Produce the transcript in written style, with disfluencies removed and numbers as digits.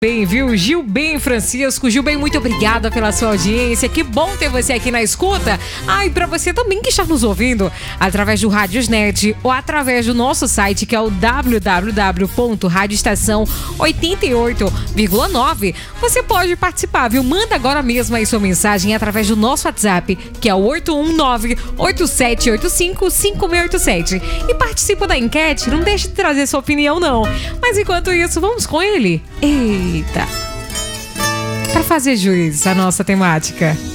Bem, viu? Gilbem Francisco. Gilbem, muito obrigada pela sua audiência. Que bom ter você aqui na escuta. E para você também que está nos ouvindo através do Radiosnet ou através do nosso site, que é o www.radioestação88,9. Você pode participar, viu? Manda agora mesmo aí sua mensagem através do nosso WhatsApp, que é o 819-8785-5687. E participa da enquete. Não deixe de trazer sua opinião, não. Mas enquanto isso, vamos com ele. Eita! Para fazer juiz à nossa temática.